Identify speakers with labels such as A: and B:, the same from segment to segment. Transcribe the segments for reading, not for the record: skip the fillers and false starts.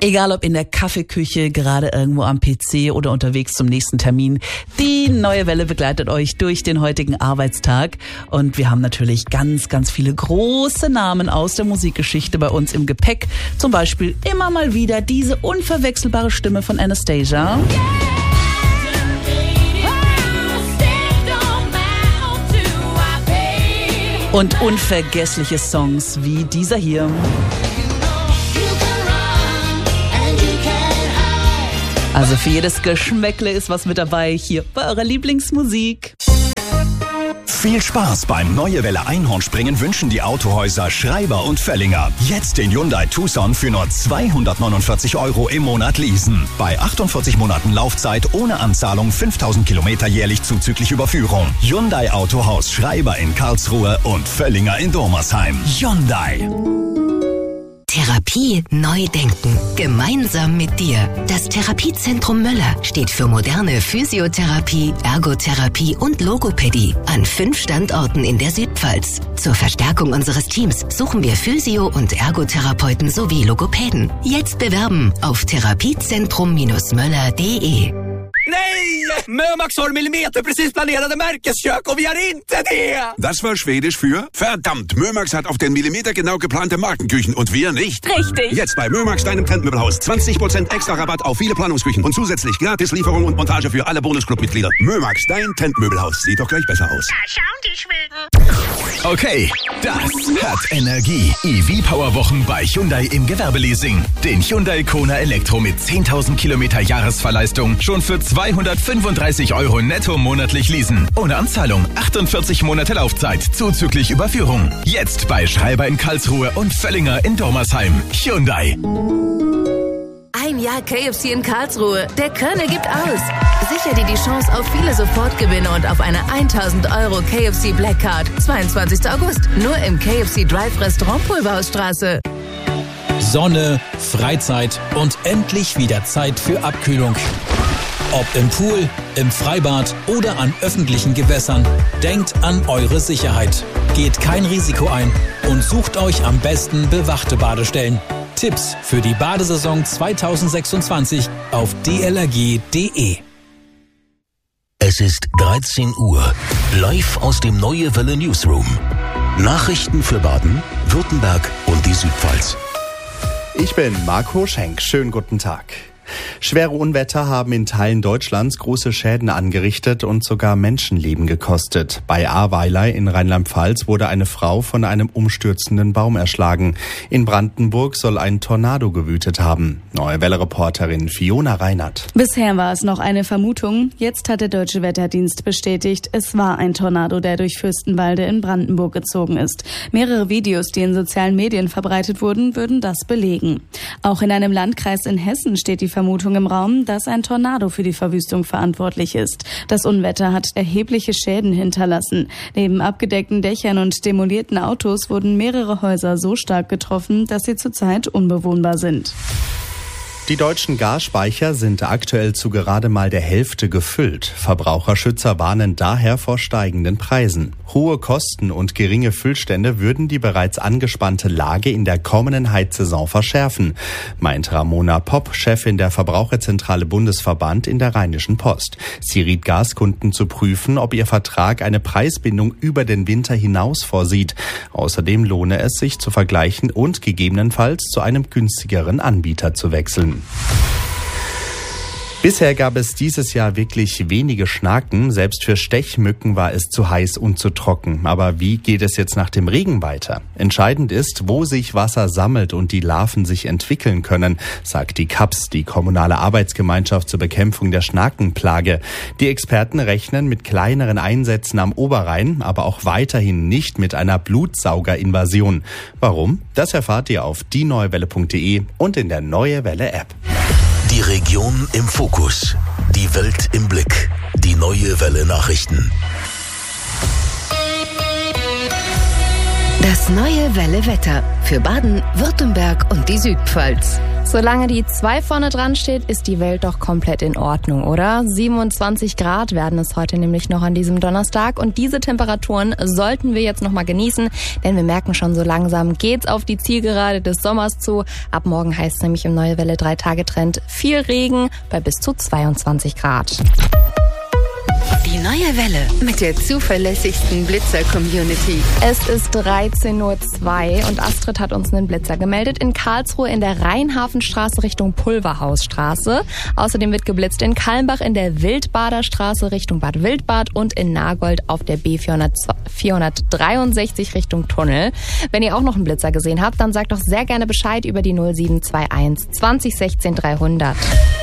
A: Egal ob in der Kaffeeküche, gerade irgendwo am PC oder unterwegs zum nächsten Termin, die Neue Welle begleitet euch durch den heutigen Arbeitstag. Und wir haben natürlich ganz, ganz viele große Namen aus der Musikgeschichte bei uns im Gepäck. Zum Beispiel immer mal wieder diese unverwechselbare Stimme von Anastasia. Und unvergessliche Songs wie dieser hier. Also für jedes Geschmäckle ist was mit dabei hier bei eurer Lieblingsmusik.
B: Viel Spaß beim Neue Welle Einhornspringen wünschen die Autohäuser Schreiber und Völlinger. Jetzt den Hyundai Tucson für nur 249 € im Monat leasen. Bei 48 Monaten Laufzeit ohne Anzahlung 5000 Kilometer jährlich zuzüglich Überführung. Hyundai Autohaus Schreiber in Karlsruhe und Völlinger in Dormersheim. Hyundai.
C: Therapie neu denken. Gemeinsam mit dir. Das Therapiezentrum Möller steht für moderne Physiotherapie, Ergotherapie und Logopädie an 5 Standorten in der Südpfalz. Zur Verstärkung unseres Teams suchen wir Physio- und Ergotherapeuten sowie Logopäden. Jetzt bewerben auf therapiezentrum-möller.de.
D: Nej! Mömax har millimeterprecis planerade märkeskök och vi har inte det!
E: Das war Schwedisch für verdammt, Mömax hat auf den Millimeter genau geplante Markenküchen und wir nicht.
F: Richtig.
E: Jetzt bei Mömax, deinem Trendmöbelhaus. 20% extra Rabatt auf viele Planungsküchen und zusätzlich Gratislieferung und Montage für alle Bonusclub-Mitglieder. Mömax, dein Trendmöbelhaus. Sieht doch gleich besser aus.
F: Da schauen die Schweden.
B: Okay, das hat Energie. EV-Power-Wochen bei Hyundai im Gewerbeleasing. Den Hyundai Kona Elektro mit 10.000 Kilometer Jahresverleistung schon für 235 € netto monatlich leasen. Ohne Anzahlung, 48 Monate Laufzeit, zuzüglich Überführung. Jetzt bei Schreiber in Karlsruhe und Völlinger in Dormersheim. Hyundai.
G: Ein Jahr KFC in Karlsruhe. Der Körner gibt aus. Sicher dir die Chance auf viele Sofortgewinne und auf eine 1.000 € KFC Black Card. 22. August. Nur im KFC Drive Restaurant Pulverhausstraße.
H: Sonne, Freizeit und endlich wieder Zeit für Abkühlung. Ob im Pool, im Freibad oder an öffentlichen Gewässern, denkt an eure Sicherheit. Geht kein Risiko ein und sucht euch am besten bewachte Badestellen. Tipps für die Badesaison 2026 auf dlrg.de.
I: Es ist 13 Uhr. Live aus dem Neue Welle Newsroom. Nachrichten für Baden, Württemberg und die Südpfalz.
J: Ich bin Marco Schenk. Schönen guten Tag. Schwere Unwetter haben in Teilen Deutschlands große Schäden angerichtet und sogar Menschenleben gekostet. Bei Ahrweiler in Rheinland-Pfalz wurde eine Frau von einem umstürzenden Baum erschlagen. In Brandenburg soll ein Tornado gewütet haben. Neue Welle-Reporterin Fiona Reinhardt.
K: Bisher war es noch eine Vermutung. Jetzt hat der Deutsche Wetterdienst bestätigt, es war ein Tornado, der durch Fürstenwalde in Brandenburg gezogen ist. Mehrere Videos, die in sozialen Medien verbreitet wurden, würden das belegen. Auch in einem Landkreis in Hessen steht die Vermutung im Raum, dass ein Tornado für die Verwüstung verantwortlich ist. Das Unwetter hat erhebliche Schäden hinterlassen. Neben abgedeckten Dächern und demolierten Autos wurden mehrere Häuser so stark getroffen, dass sie zurzeit unbewohnbar sind.
J: Die deutschen Gasspeicher sind aktuell zu gerade mal der Hälfte gefüllt. Verbraucherschützer warnen daher vor steigenden Preisen. Hohe Kosten und geringe Füllstände würden die bereits angespannte Lage in der kommenden Heizsaison verschärfen, meint Ramona Popp, Chefin der Verbraucherzentrale Bundesverband in der Rheinischen Post. Sie riet Gaskunden zu prüfen, ob ihr Vertrag eine Preisbindung über den Winter hinaus vorsieht. Außerdem lohne es sich zu vergleichen und gegebenenfalls zu einem günstigeren Anbieter zu wechseln. Bisher gab es dieses Jahr wirklich wenige Schnaken. Selbst für Stechmücken war es zu heiß und zu trocken. Aber wie geht es jetzt nach dem Regen weiter? Entscheidend ist, wo sich Wasser sammelt und die Larven sich entwickeln können, sagt die KAPS, die kommunale Arbeitsgemeinschaft zur Bekämpfung der Schnakenplage. Die Experten rechnen mit kleineren Einsätzen am Oberrhein, aber auch weiterhin nicht mit einer Blutsaugerinvasion. Warum? Das erfahrt ihr auf dieneuewelle.de und in der Neue Welle App.
I: Die Region im Fokus. Die Welt im Blick. Die Neue Welle Nachrichten.
C: Das Neue Welle Wetter für Baden, Württemberg und die Südpfalz.
F: Solange die 2 vorne dran steht, ist die Welt doch komplett in Ordnung, oder? 27 Grad werden es heute nämlich noch an diesem Donnerstag und diese Temperaturen sollten wir jetzt noch mal genießen, denn wir merken schon, so langsam geht's auf die Zielgerade des Sommers zu. Ab morgen heißt es nämlich im Neue Welle 3-Tage-Trend viel Regen bei bis zu 22 Grad.
C: Die Neue Welle mit der zuverlässigsten Blitzer-Community.
F: Es ist 13:02 Uhr und Astrid hat uns einen Blitzer gemeldet in Karlsruhe in der Rheinhafenstraße Richtung Pulverhausstraße. Außerdem wird geblitzt in Kalmbach in der Wildbaderstraße Richtung Bad Wildbad und in Nagold auf der B463 Richtung Tunnel. Wenn ihr auch noch einen Blitzer gesehen habt, dann sagt doch sehr gerne Bescheid über die 0721 20 16 300.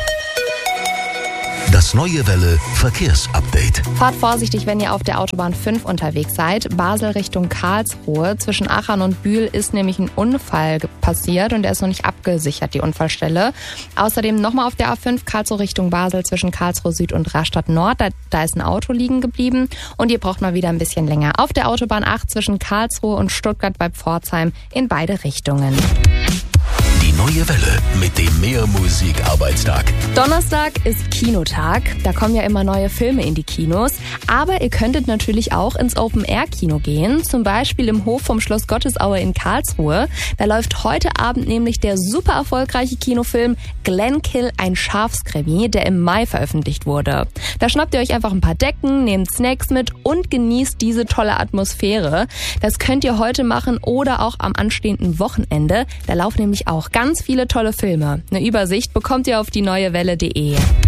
I: Das Neue Welle Verkehrsupdate.
F: Fahrt vorsichtig, wenn ihr auf der Autobahn 5 unterwegs seid. Basel Richtung Karlsruhe. Zwischen Achern und Bühl ist nämlich ein Unfall passiert und der ist noch nicht abgesichert, die Unfallstelle. Außerdem nochmal auf der A5 Karlsruhe Richtung Basel zwischen Karlsruhe Süd und Rastatt Nord. Da ist ein Auto liegen geblieben und ihr braucht mal wieder ein bisschen länger. Auf der Autobahn 8 zwischen Karlsruhe und Stuttgart bei Pforzheim in beide Richtungen.
I: Die Neue Welle mit dem Mehrmusik-Arbeitstag.
F: Donnerstag ist Kinotag. Da kommen ja immer neue Filme in die Kinos. Aber ihr könntet natürlich auch ins Open-Air-Kino gehen. Zum Beispiel im Hof vom Schloss Gottesaue in Karlsruhe. Da läuft heute Abend nämlich der super erfolgreiche Kinofilm Glenkill, ein Schafskrimi, der im Mai veröffentlicht wurde. Da schnappt ihr euch einfach ein paar Decken, nehmt Snacks mit und genießt diese tolle Atmosphäre. Das könnt ihr heute machen oder auch am anstehenden Wochenende. Da laufen nämlich auch ganz viele tolle Filme. Eine Übersicht bekommt ihr auf dieneuewelle.de.